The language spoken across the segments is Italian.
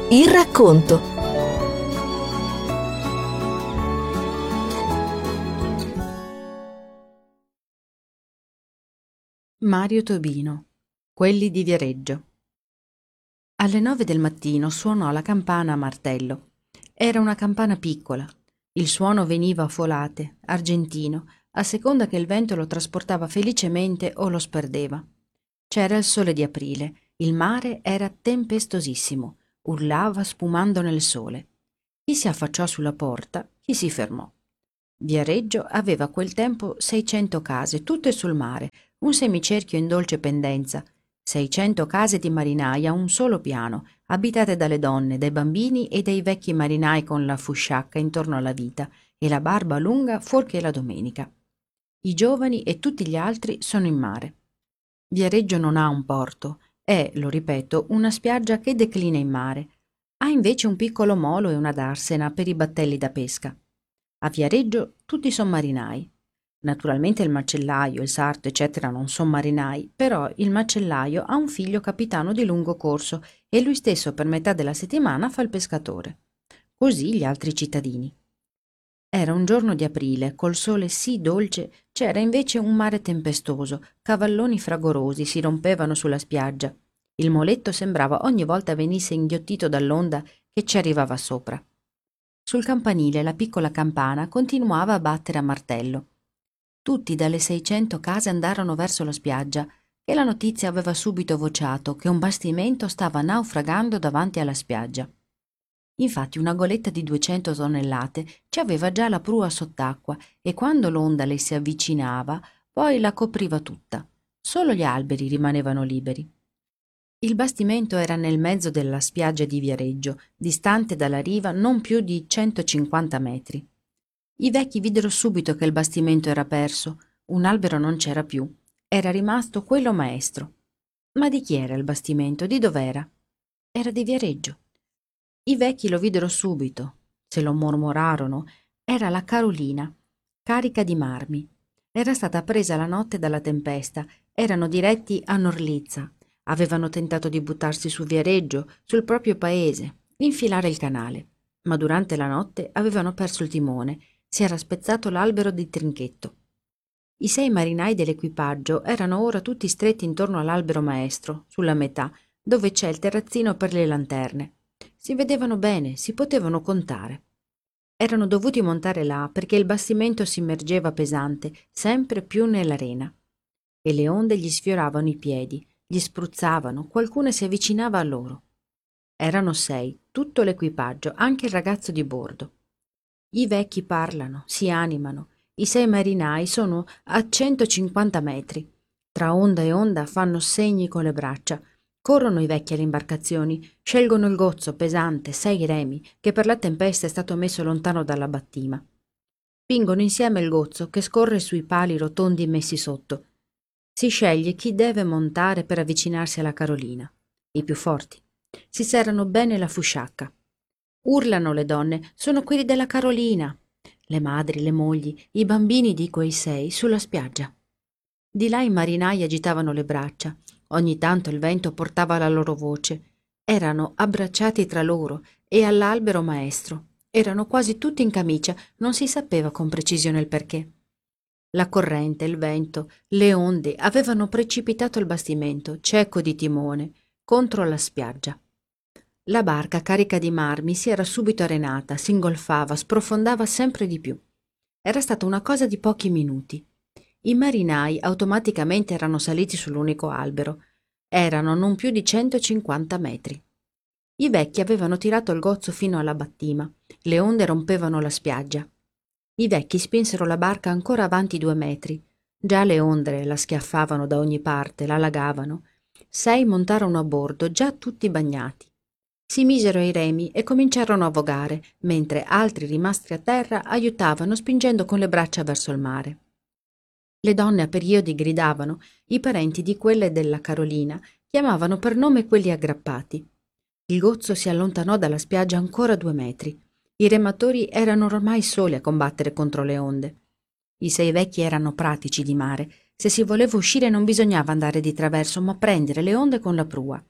Il racconto. Mario Tobino, quelli di Viareggio. Alle 9 del mattino suonò la campana a martello. Era una campana piccola. Il suono veniva a folate, argentino, a seconda che il vento lo trasportava felicemente o lo sperdeva. C'era il sole di aprile, il mare era tempestosissimo, urlava spumando nel sole. Chi si affacciò sulla porta, chi si fermò. Viareggio aveva a quel tempo 600 case, tutte sul mare, un semicerchio in dolce pendenza, 600 case di marinai a un solo piano, abitate dalle donne, dai bambini e dai vecchi marinai con la fusciacca intorno alla vita e la barba lunga fuorché la domenica. I giovani e tutti gli altri sono in mare. Viareggio non ha un porto, è, lo ripeto, una spiaggia che declina in mare. Ha invece un piccolo molo e una darsena per i battelli da pesca. A Viareggio tutti son marinai. Naturalmente il macellaio, il sarto, eccetera, non son marinai, però il macellaio ha un figlio capitano di lungo corso e lui stesso per metà della settimana fa il pescatore. Così gli altri cittadini. Era un giorno di aprile, col sole sì dolce, c'era invece un mare tempestoso, cavalloni fragorosi si rompevano sulla spiaggia. Il moletto sembrava ogni volta venisse inghiottito dall'onda che ci arrivava sopra. Sul campanile la piccola campana continuava a battere a martello. Tutti dalle 600 case andarono verso la spiaggia, e la notizia aveva subito vociato che un bastimento stava naufragando davanti alla spiaggia. Infatti una goletta di 200 tonnellate ci aveva già la prua sott'acqua e quando l'onda le si avvicinava, poi la copriva tutta. Solo gli alberi rimanevano liberi. Il bastimento era nel mezzo della spiaggia di Viareggio, distante dalla riva non più di 150 metri. I vecchi videro subito che il bastimento era perso, un albero non c'era più, era rimasto quello maestro. Ma di chi era il bastimento? Di dov'era? Era di Viareggio. I vecchi lo videro subito, se lo mormorarono, era la Carolina, carica di marmi. Era stata presa la notte dalla tempesta, erano diretti a Norlizza. Avevano tentato di buttarsi su Viareggio, sul proprio paese, infilare il canale, ma durante la notte avevano perso il timone, si era spezzato l'albero di trinchetto. I 6 marinai dell'equipaggio erano ora tutti stretti intorno all'albero maestro, sulla metà, dove c'è il terrazzino per le lanterne. Si vedevano bene, si potevano contare. Erano dovuti montare là perché il bastimento si immergeva pesante, sempre più nell'arena. E le onde gli sfioravano i piedi, gli spruzzavano, qualcuna si avvicinava a loro. Erano 6, tutto l'equipaggio, anche il ragazzo di bordo. I vecchi parlano, si animano, i 6 marinai sono a 150 metri. Tra onda e onda fanno segni con le braccia. Corrono i vecchi alle imbarcazioni, scelgono il gozzo pesante, 6 remi, che per la tempesta è stato messo lontano dalla battima. Spingono insieme il gozzo che scorre sui pali rotondi messi sotto. Si sceglie chi deve montare per avvicinarsi alla Carolina. I più forti. Si serrano bene la fusciacca. Urlano le donne, sono quelli della Carolina. Le madri, le mogli, i bambini di quei 6 sulla spiaggia. Di là i marinai agitavano le braccia. Ogni tanto il vento portava la loro voce. Erano abbracciati tra loro e all'albero maestro. Erano quasi tutti in camicia, non si sapeva con precisione il perché. La corrente, il vento, le onde avevano precipitato il bastimento, cieco di timone, contro la spiaggia. La barca carica di marmi si era subito arenata, s'ingolfava, sprofondava sempre di più. Era stata una cosa di pochi minuti. I marinai automaticamente erano saliti sull'unico albero. Erano non più di 150 metri. I vecchi avevano tirato il gozzo fino alla battima. Le onde rompevano la spiaggia. I vecchi spinsero la barca ancora avanti 2 metri. Già le onde la schiaffavano da ogni parte, la lagavano. 6 montarono a bordo, già tutti bagnati. Si misero ai remi e cominciarono a vogare, mentre altri rimasti a terra aiutavano spingendo con le braccia verso il mare. Le donne a periodi gridavano, i parenti di quelle della Carolina chiamavano per nome quelli aggrappati. Il gozzo si allontanò dalla spiaggia ancora 2 metri. I rematori erano ormai soli a combattere contro le onde. I 6 vecchi erano pratici di mare. Se si voleva uscire non bisognava andare di traverso, ma prendere le onde con la prua.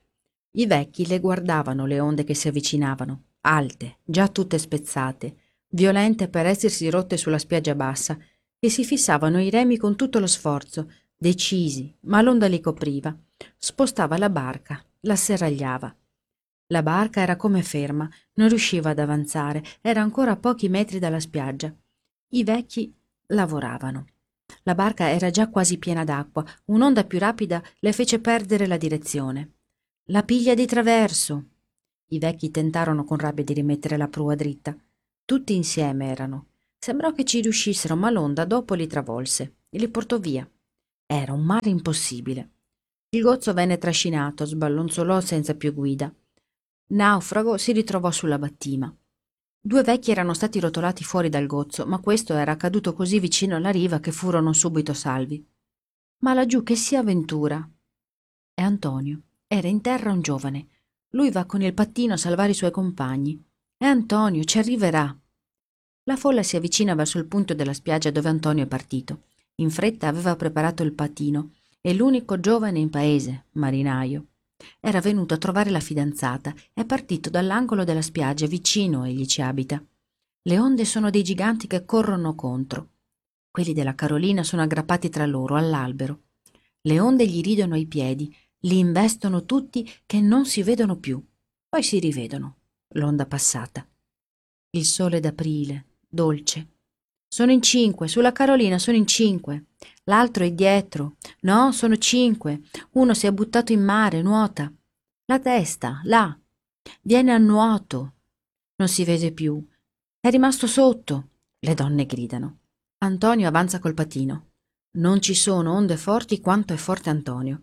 I vecchi le guardavano le onde che si avvicinavano, alte, già tutte spezzate, violente per essersi rotte sulla spiaggia bassa, e si fissavano i remi con tutto lo sforzo, decisi, ma l'onda li copriva. Spostava la barca, la serragliava. La barca era come ferma, non riusciva ad avanzare, era ancora a pochi metri dalla spiaggia. I vecchi lavoravano. La barca era già quasi piena d'acqua, un'onda più rapida le fece perdere la direzione. La piglia di traverso! I vecchi tentarono con rabbia di rimettere la prua dritta. Tutti insieme erano. Sembrò che ci riuscissero, ma l'onda dopo li travolse e li portò via. Era un mare impossibile. Il gozzo venne trascinato, sballonzolò senza più guida. Naufrago si ritrovò sulla battima. Due vecchi erano stati rotolati fuori dal gozzo, ma questo era accaduto così vicino alla riva che furono subito salvi. Ma laggiù che si avventura? È Antonio. Era in terra un giovane. Lui va con il pattino a salvare i suoi compagni. È Antonio, ci arriverà. La folla si avvicina verso il punto della spiaggia dove Antonio è partito. In fretta aveva preparato il pattino. È l'unico giovane in paese, marinaio. Era venuto a trovare la fidanzata. È partito dall'angolo della spiaggia, vicino egli ci abita. Le onde sono dei giganti che corrono contro. Quelli della Carolina sono aggrappati tra loro all'albero. Le onde gli ridono ai piedi, li investono tutti che non si vedono più. Poi si rivedono, l'onda passata. Il sole d'aprile, dolce. Sono in 5, sulla Carolina sono in 5. L'altro è dietro. No, sono 5. Uno si è buttato in mare, nuota. La testa, là. Viene a nuoto. Non si vede più. È rimasto sotto. Le donne gridano. Antonio avanza col patino. Non ci sono onde forti quanto è forte Antonio.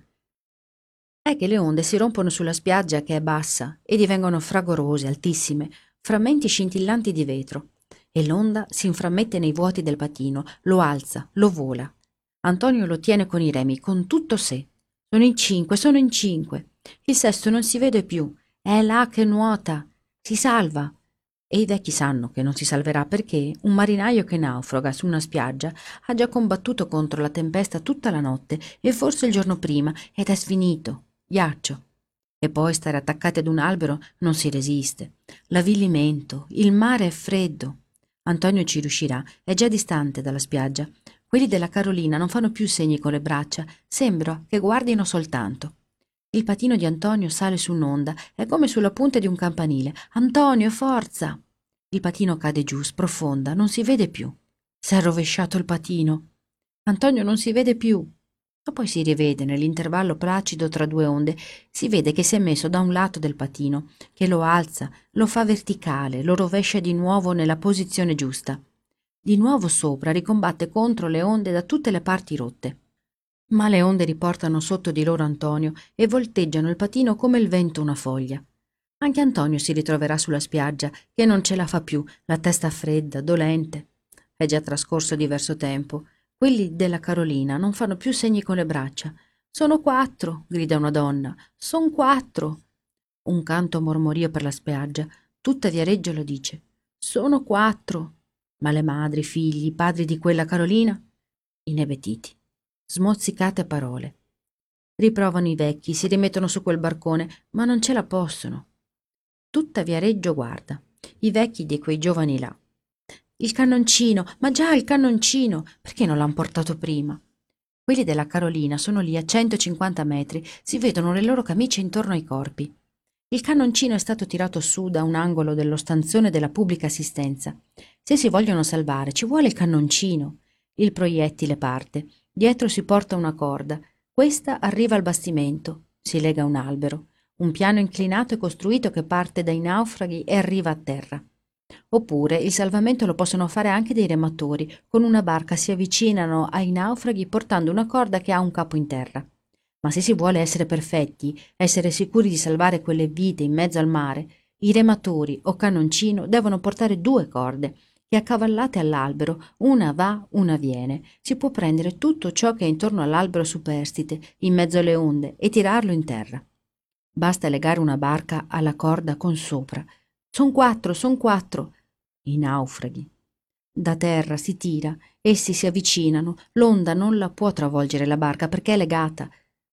È che le onde si rompono sulla spiaggia che è bassa e divengono fragorose, altissime, frammenti scintillanti di vetro. E l'onda si inframmette nei vuoti del patino, lo alza, lo vola. Antonio lo tiene con i remi, con tutto sé. Sono in 5, sono in 5. Il sesto non si vede più. È là che nuota. Si salva. E i vecchi sanno che non si salverà perché un marinaio che naufraga su una spiaggia ha già combattuto contro la tempesta tutta la notte e forse il giorno prima ed è sfinito, ghiaccio. E poi stare attaccati ad un albero non si resiste. L'avvilimento, il mare è freddo. Antonio ci riuscirà, è già distante dalla spiaggia. Quelli della Carolina non fanno più segni con le braccia, sembra che guardino soltanto. Il patino di Antonio sale su un'onda, è come sulla punta di un campanile. Antonio, forza! Il patino cade giù, sprofonda, non si vede più. S'è rovesciato il patino. Antonio non si vede più. Ma poi si rivede nell'intervallo placido tra due onde, si vede che si è messo da un lato del patino, che lo alza, lo fa verticale, lo rovescia di nuovo nella posizione giusta. Di nuovo sopra, ricombatte contro le onde da tutte le parti rotte. Ma le onde riportano sotto di loro Antonio e volteggiano il patino come il vento una foglia. Anche Antonio si ritroverà sulla spiaggia, che non ce la fa più, la testa fredda, dolente. È già trascorso diverso tempo. Quelli della Carolina non fanno più segni con le braccia. Sono 4, grida una donna. Son 4. Un canto mormorio per la spiaggia. Tutta Viareggio lo dice. Sono 4. Ma le madri, i figli, i padri di quella Carolina? Inebetiti. Smozzicate parole. Riprovano i vecchi, si rimettono su quel barcone, ma non ce la possono. Tutta Viareggio guarda. I vecchi di quei giovani là. Il cannoncino, ma già il cannoncino, perché non l'han portato prima? Quelli della Carolina sono lì a 150 metri, si vedono le loro camicie intorno ai corpi. Il cannoncino è stato tirato su da un angolo dello stanzone della pubblica assistenza. Se si vogliono salvare ci vuole il cannoncino. Il proiettile parte. Dietro si porta una corda. Questa arriva al bastimento. Si lega a un albero. Un piano inclinato è costruito che parte dai naufraghi e arriva a terra. Oppure il salvamento lo possono fare anche dei rematori. Con una barca si avvicinano ai naufraghi portando una corda che ha un capo in terra. Ma se si vuole essere perfetti, essere sicuri di salvare quelle vite in mezzo al mare, i rematori o cannoncino devono portare 2 corde che accavallate all'albero, una va, una viene. Si può prendere tutto ciò che è intorno all'albero superstite, in mezzo alle onde, e tirarlo in terra. Basta legare una barca alla corda con sopra. Son 4, son 4. I naufraghi. Da terra si tira, essi si avvicinano, l'onda non la può travolgere la barca perché è legata.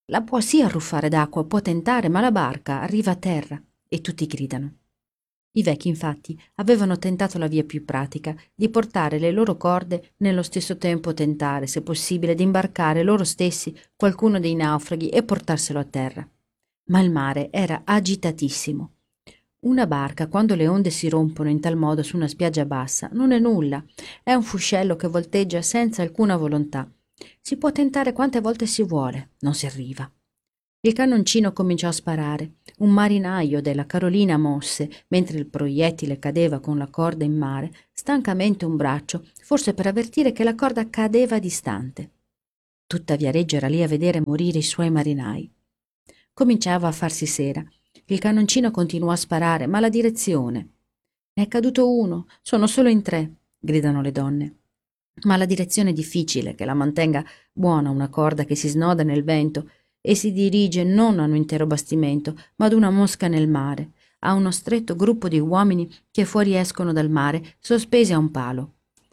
La può sì arruffare d'acqua, può tentare, ma la barca arriva a terra e tutti gridano. I vecchi, infatti, avevano tentato la via più pratica di portare le loro corde, nello stesso tempo tentare, se possibile, di imbarcare loro stessi qualcuno dei naufraghi e portarselo a terra. Ma il mare era agitatissimo. Una barca, quando le onde si rompono in tal modo su una spiaggia bassa, non è nulla, è un fuscello che volteggia senza alcuna volontà. Si può tentare quante volte si vuole, non si arriva. Il cannoncino cominciò a sparare. Un marinaio della Carolina mosse, mentre il proiettile cadeva con la corda in mare, stancamente un braccio, forse per avvertire che la corda cadeva distante. Tutta Viareggio era lì a vedere morire i suoi marinai. Cominciava a farsi sera. Il cannoncino continuò a sparare, ma la direzione. Ne è caduto uno, sono solo in 3, gridano le donne. Ma la direzione è difficile che la mantenga buona una corda che si snoda nel vento e si dirige non a un intero bastimento, ma ad una mosca nel mare, a uno stretto gruppo di uomini che fuoriescono dal mare, sospesi a un palo.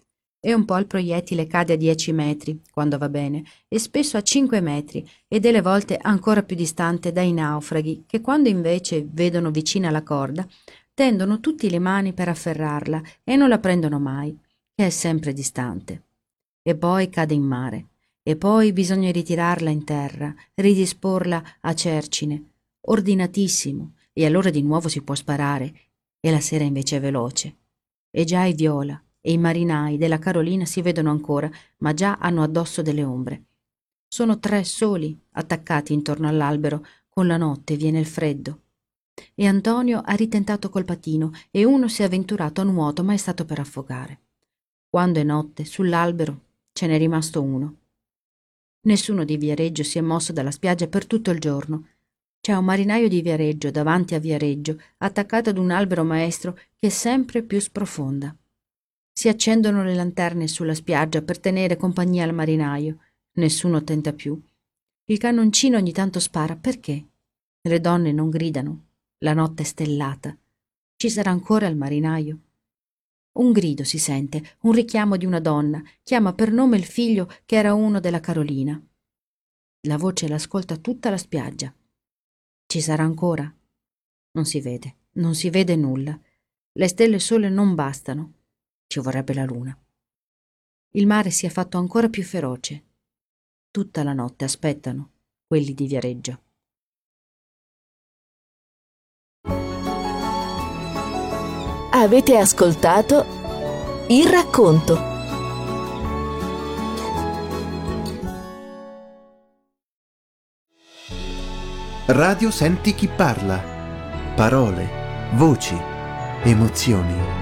E un po' il proiettile cade a 10 metri, quando va bene, e spesso a 5 metri, e delle volte ancora più distante dai naufraghi, che quando invece vedono vicina la corda, tendono tutti le mani per afferrarla e non la prendono mai, che è sempre distante. E poi cade in mare, e poi bisogna ritirarla in terra, ridisporla a cercine, ordinatissimo, e allora di nuovo si può sparare, e la sera invece è veloce. E già i viola e i marinai della Carolina si vedono ancora, ma già hanno addosso delle ombre. Sono 3 soli, attaccati intorno all'albero, con la notte viene il freddo. E Antonio ha ritentato col patino e uno si è avventurato a nuoto, ma è stato per affogare. Quando è notte, sull'albero ce n'è rimasto uno. Nessuno di Viareggio si è mosso dalla spiaggia per tutto il giorno. C'è un marinaio di Viareggio davanti a Viareggio, attaccato ad un albero maestro che è sempre più sprofonda. Si accendono le lanterne sulla spiaggia per tenere compagnia al marinaio. Nessuno tenta più. Il cannoncino ogni tanto spara. Perché? Le donne non gridano. La notte è stellata. Ci sarà ancora il marinaio? Un grido si sente, un richiamo di una donna. Chiama per nome il figlio che era uno della Carolina. La voce l'ascolta tutta la spiaggia. Ci sarà ancora? Non si vede nulla. Le stelle sole non bastano. Ci vorrebbe la luna. Il mare si è fatto ancora più feroce. Tutta la notte aspettano quelli di Viareggio. Avete ascoltato Il racconto. Radio Senti chi parla. Parole, voci, emozioni.